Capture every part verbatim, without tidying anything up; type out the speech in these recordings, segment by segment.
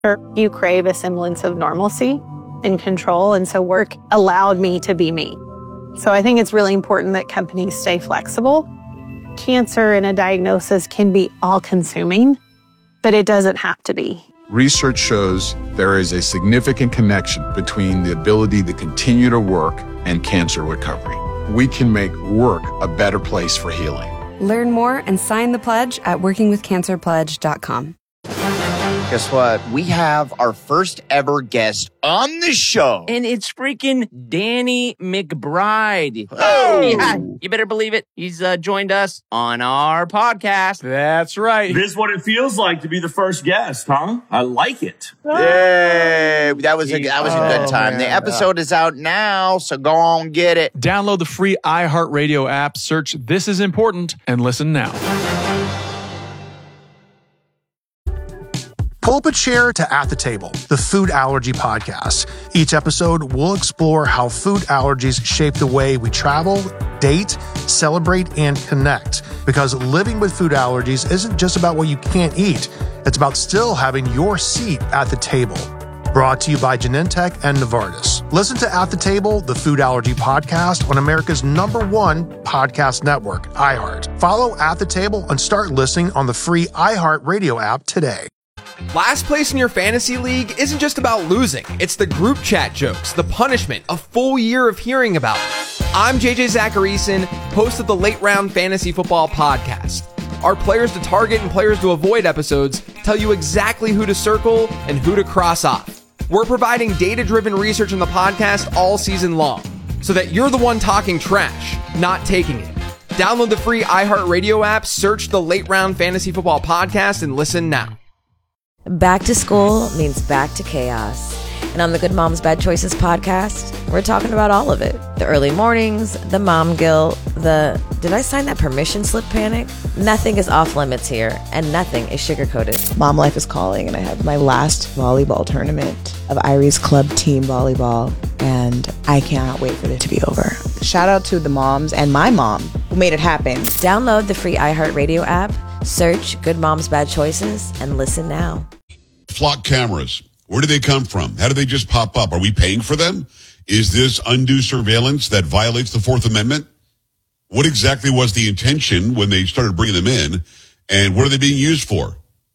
You crave a semblance of normalcy and control, and so work allowed me to be me. So I think it's really important that companies stay flexible. Cancer and a diagnosis can be all-consuming, but it doesn't have to be. Research shows there is a significant connection between the ability to continue to work and cancer recovery. We can make work a better place for healing. Learn more and sign the pledge at working with cancer pledge dot com. Guess what? We have our first ever guest on the show. And it's freaking Danny McBride. Oh! Yeah, you better believe it. He's uh, joined us on our podcast. That's right. This is what it feels like to be the first guest, huh? I like it. Yay! That was a, that was a good Oh, time. man. The episode is out now, so go on, get it. Download the free iHeartRadio app, search This Is Important, and listen now. Pull up a chair to At the Table, the food allergy podcast. Each episode, we'll explore how food allergies shape the way we travel, date, celebrate, and connect. Because living with food allergies isn't just about what you can't eat. It's about still having your seat at the table. Brought to you by Genentech and Novartis. Listen to At the Table, the food allergy podcast on America's number one podcast network, iHeart. Follow At the Table and start listening on the free iHeartRadio app today. Last place in your fantasy league isn't just about losing. It's the group chat jokes, the punishment, a full year of hearing about it. I'm J J Zacharyson, host of the Late Round Fantasy Football Podcast. Our players to target and players to avoid episodes tell you exactly who to circle and who to cross off. We're providing data-driven research on the podcast all season long, so that you're the one talking trash, not taking it. Download the free iHeartRadio app, search the Late Round Fantasy Football Podcast, and listen now. Back to school means back to chaos. And on the Good Moms Bad Choices podcast, we're talking about all of it. The early mornings, the mom guilt, the did I sign that permission slip panic? Nothing is off limits here, and nothing is sugar-coated. Mom life is calling, and I have my last volleyball tournament of Irie's club team volleyball, and I cannot wait for it to be over. Shout out to the moms and my mom who made it happen. Download the free iHeartRadio app, search Good Moms Bad Choices, and listen now. Flock cameras. Where do they come from? How do they just pop up? Are we paying for them? Is this undue surveillance that violates the Fourth Amendment? What exactly was the intention when they started bringing them in, and what are they being used for?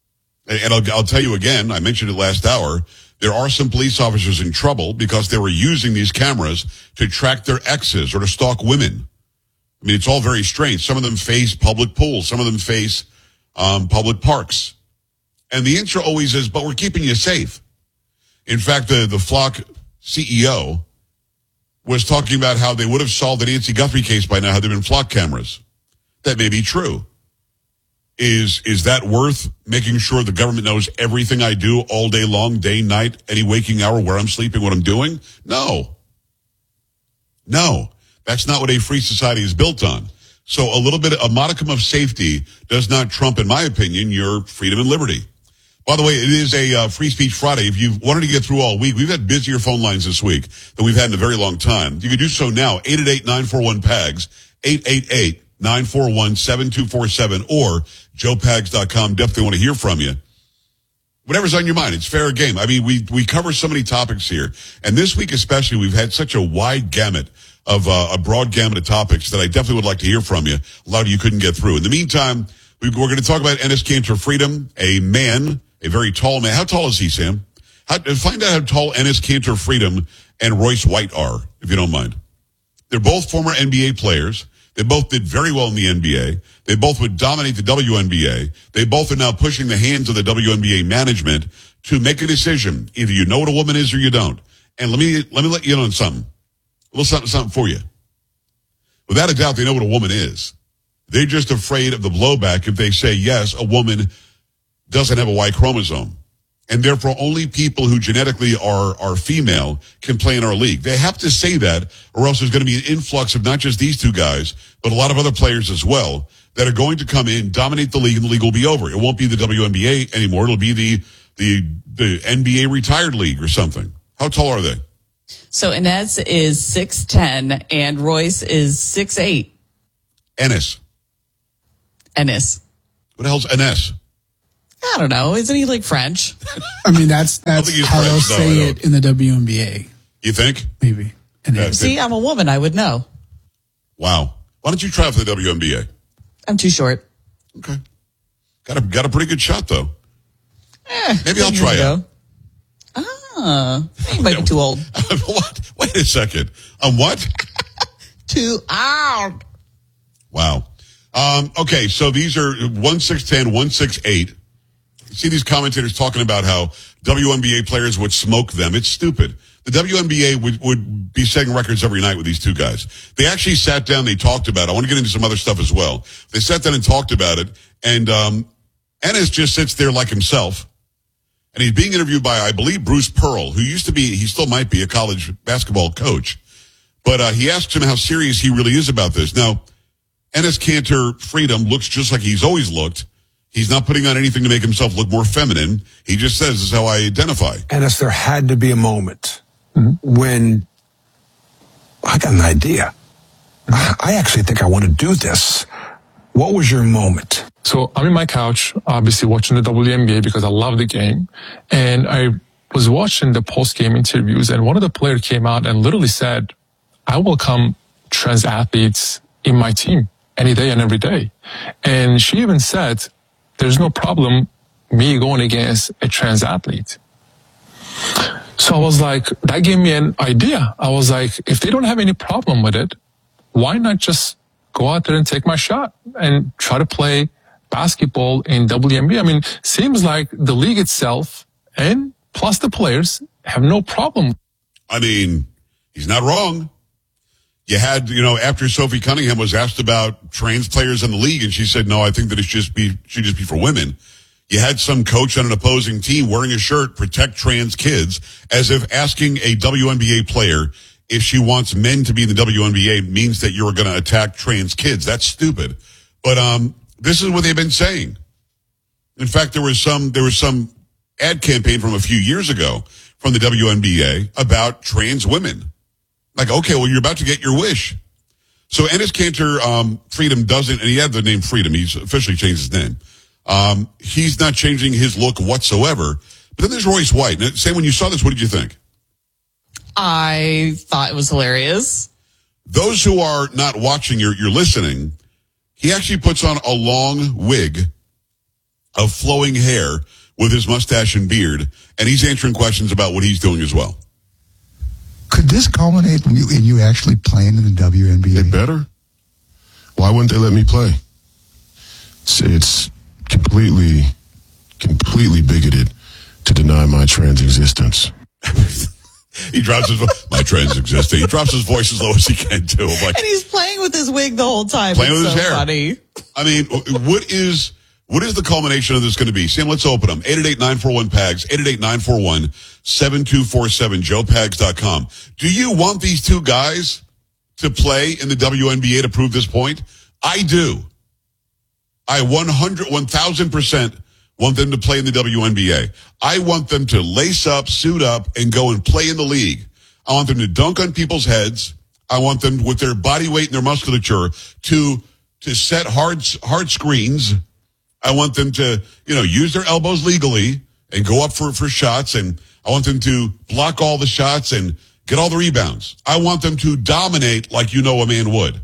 And I'll, I'll tell you again, I mentioned it last hour, there are some police officers in trouble because they were using these cameras to track their exes or to stalk women. I mean, it's all very strange. Some of them face public pools. Some of them face um, public parks. And the answer always is, but we're keeping you safe. In fact, the, the Flock C E O was talking about how they would have solved the Nancy Guthrie case by now had there been Flock cameras. That may be true. Is is that worth making sure the government knows everything I do all day long, day, night, any waking hour, where I'm sleeping, what I'm doing? No. No. That's not what a free society is built on. So a little bit, a modicum of safety does not trump, in my opinion, your freedom and liberty. By the way, it is a uh, Free Speech Friday. If you've wanted to get through all week, we've had busier phone lines this week than we've had in a very long time. You can do so now, eight eight eight, nine four one, P A G S, eight eight eight, nine four one, seven two four seven, or joe pags dot com. Definitely want to hear from you. Whatever's on your mind, it's fair game. I mean, we we cover so many topics here, and this week especially, we've had such a wide gamut of uh, a broad gamut of topics that I definitely would like to hear from you. A lot of you couldn't get through. In the meantime, we're going to talk about Enes Kanter Freedom, a man, a very tall man. How tall is he, Sam? How, find out how tall Enes Kanter Freedom and Royce White are, if you don't mind. They're both former N B A players. They both did very well in the N B A. They both would dominate the W N B A. They both are now pushing the hands of the W N B A management to make a decision. Either you know what a woman is or you don't. And let me let me let you in on something. A little something, something for you. Without a doubt, they know what a woman is. They're just afraid of the blowback if they say, yes, a woman doesn't have a Y chromosome. And therefore, only people who genetically are, are female can play in our league. They have to say that, or else there's going to be an influx of not just these two guys, but a lot of other players as well that are going to come in, dominate the league, and the league will be over. It won't be the W N B A anymore. It'll be the, the, the N B A retired league or something. How tall are they? So Enes is six ten and Royce is six eight. Enes. Enes. What the hell's Enes? I don't know. Isn't he like French? I mean, that's that's how they'll say it in the W N B A. You think? Maybe. Yeah, See, I'm a woman. I would know. Wow. Why don't you try for the W N B A? I'm too short. Okay. Got a got a pretty good shot though. Eh, Maybe I'll try it. Ah, you might be too old. What? Wait a second. I'm what? Too old. Wow. Um, okay, so these are one six one zero, one six eight. See these commentators talking about how W N B A players would smoke them. It's stupid. The W N B A would, would be setting records every night with these two guys. They actually sat down, they talked about it. I want to get into some other stuff as well. They sat down and talked about it, and um, Ennis just sits there like himself. And he's being interviewed by, I believe, Bruce Pearl, who used to be, he still might be, a college basketball coach. But uh, he asks him how serious he really is about this. Now, Enes Kanter Freedom looks just like he's always looked. He's not putting on anything to make himself look more feminine. He just says, this is how I identify. Enes, there had to be a moment when I got an idea. I actually think I want to do this. What was your moment? So I'm in my couch, obviously watching the W N B A because I love the game. And I was watching the post-game interviews, and one of the players came out and literally said, I welcome trans athletes in my team any day and every day. And she even said, there's no problem me going against a trans athlete. So I was like, that gave me an idea. I was like, if they don't have any problem with it, why not just go out there and take my shot and try to play basketball in W N B A? I mean, seems like the league itself and plus the players have no problem. I mean, he's not wrong. You had, you know, after Sophie Cunningham was asked about trans players in the league, and she said, no, I think that it should just be, should just be for women. You had some coach on an opposing team wearing a shirt, protect trans kids, as if asking a W N B A player if she wants men to be in the W N B A means that you're going to attack trans kids. That's stupid. But, um, this is what they've been saying. In fact, there was some, there was some ad campaign from a few years ago from the W N B A about trans women. Like, okay, well, you're about to get your wish. So Enes Kanter, um, Freedom doesn't, and he had the name Freedom. He's officially changed his name. Um, he's not changing his look whatsoever. But then there's Royce White. Now, Sam, when you saw this, what did you think? I thought it was hilarious. Those who are not watching, you're, you're listening. He actually puts on a long wig of flowing hair with his mustache and beard, and he's answering questions about what he's doing as well. Could this culminate in you, in you actually playing in the W N B A? They better. Why wouldn't they let me play? It's, it's completely, completely bigoted to deny my trans existence. He drops his voice. My trans existence. He drops his voice as low as he can, too. I'm like, And he's playing with his wig the whole time. playing it's with so his hair. Funny. I mean, what is what is the culmination of this going to be? Sam, let's open them. eight eight eight, nine four one, P A G S, eight eight eight, nine four one, seven two four seven, joe pags dot com. Do you want these two guys to play in the W N B A to prove this point? I do. I one hundred, one thousand percent want them to play in the W N B A. I want them to lace up, suit up, and go and play in the league. I want them to dunk on people's heads. I want them, with their body weight and their musculature, to to set hard hard screens. I want them to, you know, use their elbows legally and go up for, for shots. And I want them to block all the shots and get all the rebounds. I want them to dominate like you know a man would.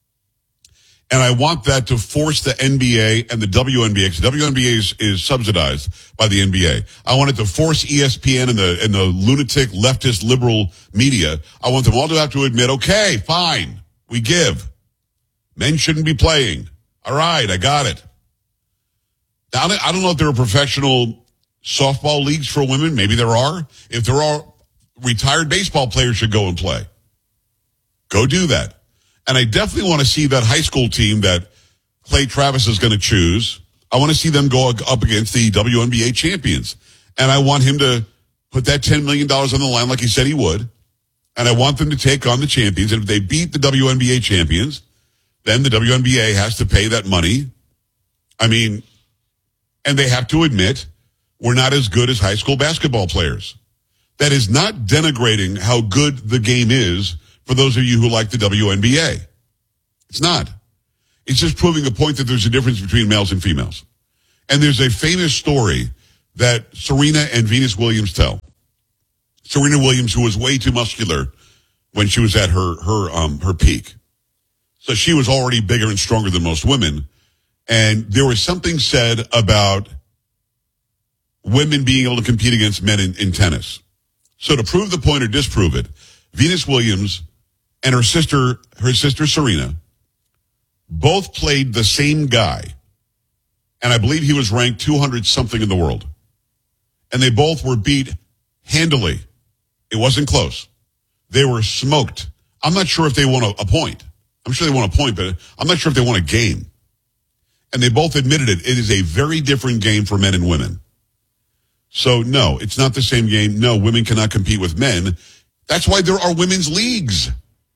And I want that to force the N B A and the W N B A, because the W N B A is, is subsidized by the N B A. I want it to force E S P N and the, and the lunatic leftist liberal media. I want them all to have to admit, okay, fine, we give. Men shouldn't be playing. All right, I got it. Now, I don't know if there are professional softball leagues for women. Maybe there are. If there are, retired baseball players should go and play. Go do that. And I definitely want to see that high school team that Clay Travis is going to choose. I want to see them go up against the W N B A champions. And I want him to put that ten million dollars on the line like he said he would. And I want them to take on the champions. And if they beat the W N B A champions, then the W N B A has to pay that money. I mean, and they have to admit we're not as good as high school basketball players. That is not denigrating how good the game is for those of you who like the W N B A. It's not. It's just proving a point that there's a difference between males and females. And there's a famous story that Serena and Venus Williams tell. Serena Williams, who was way too muscular when she was at her her um her peak. So she was already bigger and stronger than most women. And there was something said about women being able to compete against men in, in tennis. So to prove the point or disprove it, Venus Williams and her sister, her sister Serena, both played the same guy. And I believe he was ranked two hundred something in the world. And they both were beat handily. It wasn't close. They were smoked. I'm not sure if they won a, a point. I'm sure they won a point, but I'm not sure if they won a game. And they both admitted it. It is a very different game for men and women. So no, it's not the same game. No, women cannot compete with men. That's why there are women's leagues.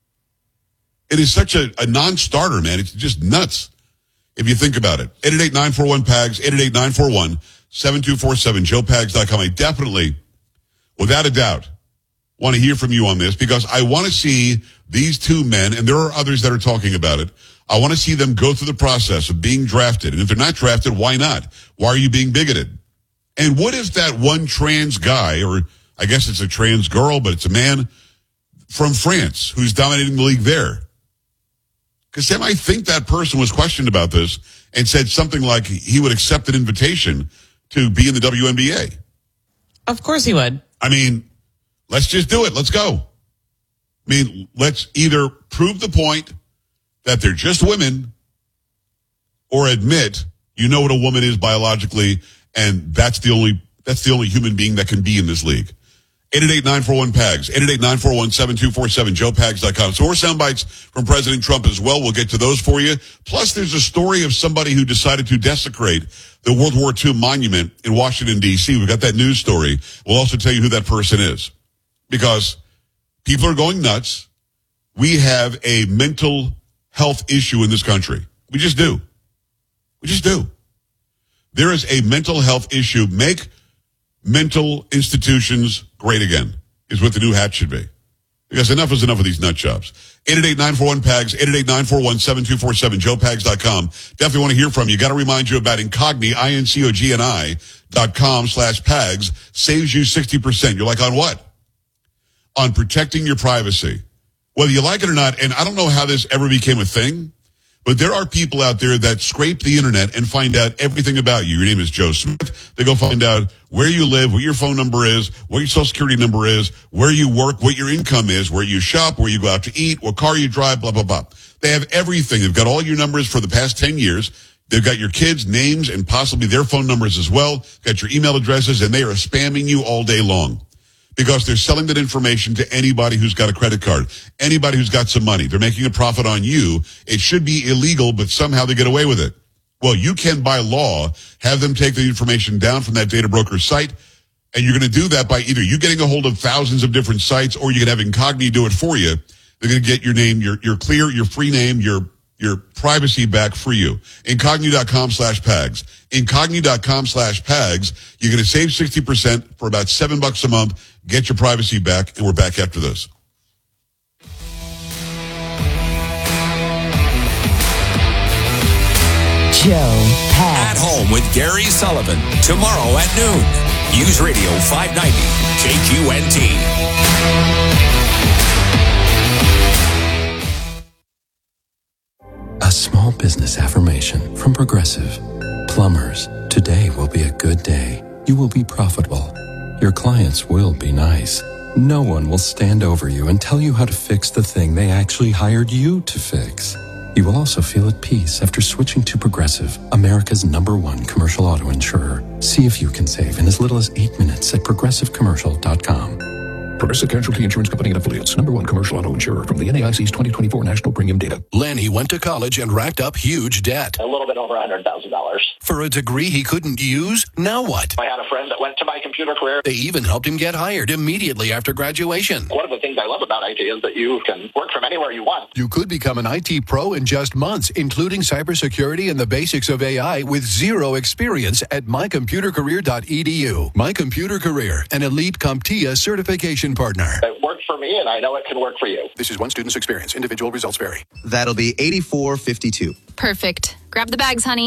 It is such a, a non-starter, man. It's just nuts if you think about it. eight eight eight, nine four one, P A G S, eight eight eight, nine four one, seven two four seven, joe pags dot com. I definitely, without a doubt, want to hear from you on this because I want to see these two men, and there are others that are talking about it, I want to see them go through the process of being drafted. And if they're not drafted, why not? Why are you being bigoted? And what if that one trans guy, or I guess it's a trans girl, but it's a man from France who's dominating the league there? Because Sam, I think that person was questioned about this and said something like he would accept an invitation to be in the W N B A. Of course he would. I mean, let's just do it. Let's go. I mean, let's either prove the point that they're just women or admit you know what a woman is biologically, and that's the only that's the only human being that can be in this league. eight eight eight, nine four one, P A G S, eight eight eight, nine four one, seven two four seven, joe pags dot com. So more sound bites from President Trump as well. We'll get to those for you. Plus, there's a story of somebody who decided to desecrate the World War Two monument in Washington, D C. We've got that news story. We'll also tell you who that person is. Because people are going nuts. We have a mental health issue in this country. We just do. We just do. There is a mental health issue. Make mental institutions great again is what the new hat should be. Because enough is enough of these nut jobs. eight eight eight, nine four one, P A G S, eight eight eight, nine four one, seven two four seven, joe pags dot com. Definitely want to hear from you. Got to remind you about Incogni, I N C O G N I dot com slash Pags. Saves you sixty percent. You're like, on what? On protecting your privacy. Whether you like it or not, and I don't know how this ever became a thing, but there are people out there that scrape the internet and find out everything about you. Your name is Joe Smith. They go find out where you live, what your phone number is, what your social security number is, where you work, what your income is, where you shop, where you go out to eat, what car you drive, blah, blah, blah. They have everything. They've got all your numbers for the past ten years. They've got your kids' names and possibly their phone numbers as well, got your email addresses, and they are spamming you all day long. Because they're selling that information to anybody who's got a credit card, anybody who's got some money. They're making a profit on you. It should be illegal, but somehow they get away with it. Well, you can, by law, have them take the information down from that data broker site, and you're going to do that by either you getting a hold of thousands of different sites, or you can have Incogni do it for you. They're going to get your name, your, your clear, your free name, your your privacy back for you. Incogni dot com slash Pags. Incogni dot com slash Pags. You're going to save sixty percent for about seven bucks a month. Get your privacy back, and we're back after this. Joe Pags. At Home with Gary Sullivan. Tomorrow at noon. News Radio five ninety. K Q N T. A small business affirmation from Progressive. Plumbers, today will be a good day. You will be profitable. Your clients will be nice. No one will stand over you and tell you how to fix the thing they actually hired you to fix. You will also feel at peace after switching to Progressive, America's number one commercial auto insurer. See if you can save in as little as eight minutes at progressive commercial dot com. Progressive Casualty Insurance Company and Affiliates. Number one commercial auto insurer from the N A I C's twenty twenty-four National Premium Data. Lenny went to college and racked up huge debt. A little bit over one hundred thousand dollars. For a degree he couldn't use? Now what? I had a friend that went to my computer career. They even helped him get hired immediately after graduation. One of the things I love about I T is that you can work from anywhere you want. You could become an I T pro in just months, including cybersecurity and the basics of A I with zero experience at my computer career dot e d u. My Computer Career, an elite CompTIA certification partner. It worked for me, and I know it can work for you. This is one student's experience. Individual results vary. That'll be eighty-four fifty-two. Perfect. Grab the bags, honey.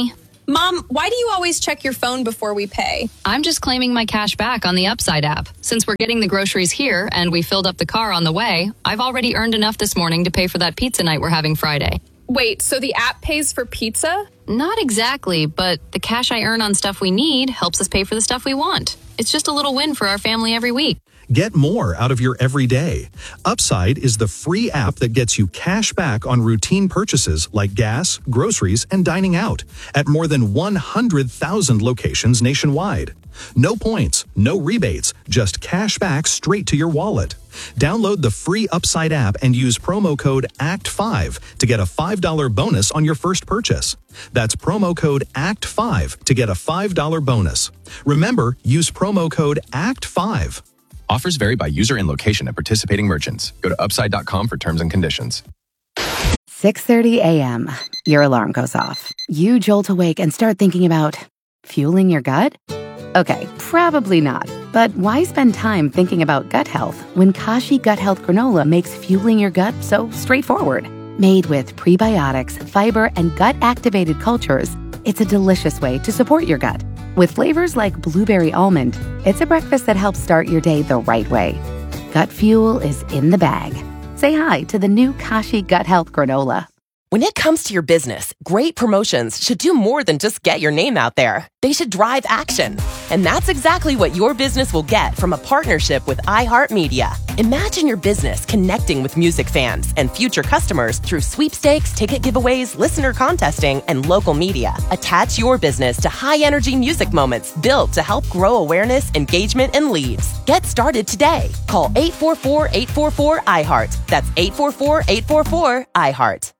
Mom, why do you always check your phone before we pay? I'm just claiming my cash back on the Upside app. Since we're getting the groceries here and we filled up the car on the way, I've already earned enough this morning to pay for that pizza night we're having Friday. Wait, so the app pays for pizza? Not exactly, but the cash I earn on stuff we need helps us pay for the stuff we want. It's just a little win for our family every week. Get more out of your everyday. Upside is the free app that gets you cash back on routine purchases like gas, groceries, and dining out at more than one hundred thousand locations nationwide. No points, no rebates, just cash back straight to your wallet. Download the free Upside app and use promo code A C T five to get a five dollars bonus on your first purchase. That's promo code A C T five to get a five dollars bonus. Remember, use promo code A C T five. Offers vary by user and location at participating merchants. Go to upside dot com for terms and conditions. six thirty a.m. Your alarm goes off. You jolt awake and start thinking about fueling your gut? Okay, probably not. But why spend time thinking about gut health when Kashi Gut Health Granola makes fueling your gut so straightforward? Made with prebiotics, fiber, and gut-activated cultures, it's a delicious way to support your gut. With flavors like blueberry almond, it's a breakfast that helps start your day the right way. Gut fuel is in the bag. Say hi to the new Kashi Gut Health Granola. When it comes to your business, great promotions should do more than just get your name out there. They should drive action. And that's exactly what your business will get from a partnership with iHeartMedia. Imagine your business connecting with music fans and future customers through sweepstakes, ticket giveaways, listener contesting, and local media. Attach your business to high-energy music moments built to help grow awareness, engagement, and leads. Get started today. Call eight four four, eight four four, I heart. That's eight four four, eight four four, I heart.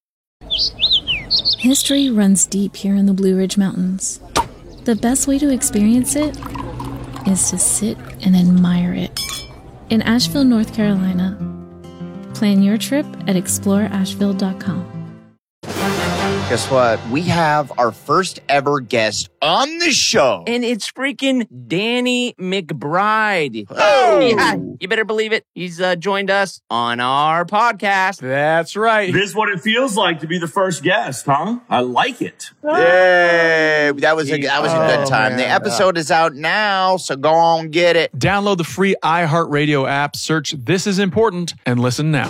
History runs deep here in the Blue Ridge Mountains. The best way to experience it is to sit and admire it. In Asheville, North Carolina. Plan your trip at explore asheville dot com. Guess what? We have our first ever guest on the show. And it's freaking Danny McBride. Oh! Yeah, you better believe it. He's uh, joined us on our podcast. That's right. This is what it feels like to be the first guest, huh? I like it. Yay! That was a, that was a good Oh, time. man. The episode is out now, so go on get it. Download the free iHeartRadio app, search This Is Important, and listen now.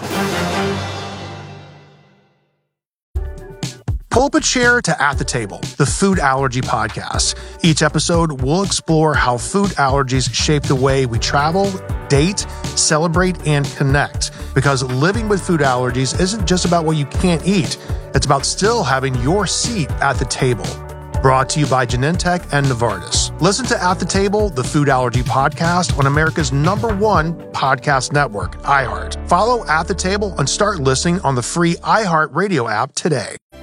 Pull up a chair to At the Table, the food allergy podcast. Each episode, we'll explore how food allergies shape the way we travel, date, celebrate, and connect. Because living with food allergies isn't just about what you can't eat. It's about still having your seat at the table. Brought to you by Genentech and Novartis. Listen to At the Table, the food allergy podcast on America's number one podcast network, iHeart. Follow At the Table and start listening on the free iHeartRadio app today.